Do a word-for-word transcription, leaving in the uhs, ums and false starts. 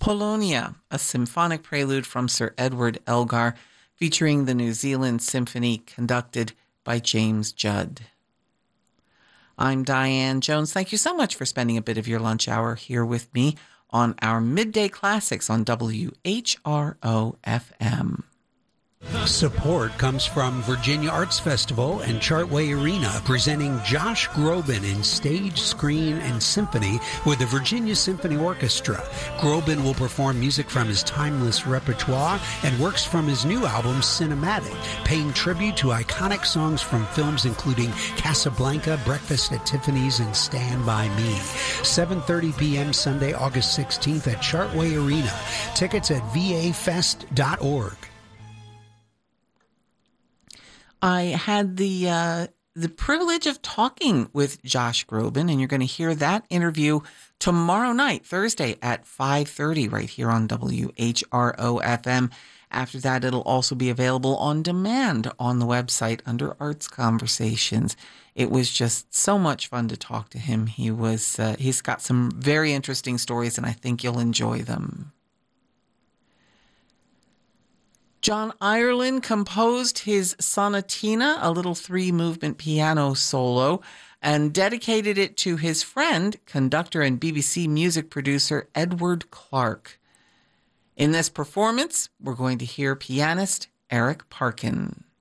Polonia, a symphonic prelude from Sir Edward Elgar, featuring the New Zealand Symphony conducted by James Judd. I'm Diane Jones. Thank you so much for spending a bit of your lunch hour here with me on our Midday Classics on W H R O F M. Support comes from Virginia Arts Festival and Chartway Arena, presenting Josh Groban in stage, screen, and symphony with the Virginia Symphony Orchestra. Groban will perform music from his timeless repertoire and works from his new album, Cinematic, paying tribute to iconic songs from films including Casablanca, Breakfast at Tiffany's, and Stand By Me. seven thirty p.m. Sunday, August sixteenth at Chartway Arena. Tickets at v a fest dot org. I had the uh, the privilege of talking with Josh Groban, and you're going to hear that interview tomorrow night, Thursday at five thirty, right here on W H R O F M. After that, it'll also be available on demand on the website under Arts Conversations. It was just so much fun to talk to him. He was uh, he's got some very interesting stories, and I think you'll enjoy them. John Ireland composed his Sonatina, a little three-movement piano solo, and dedicated it to his friend, conductor and B B C music producer Edward Clarke. In this performance, we're going to hear pianist Eric Parkin.